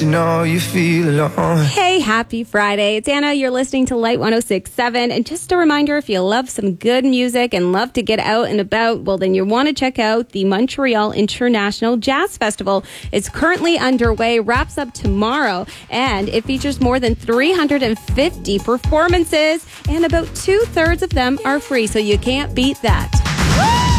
You know you feel alone. Hey, happy Friday. It's Anna. You're listening to Light 106.7. And just a reminder, if you love some good music and love to get out and about, well, then you want to check out the Montreal International Jazz Festival. It's currently underway, wraps up tomorrow, and it features more than 350 performances, and about 2/3 of them are free, so you can't beat that.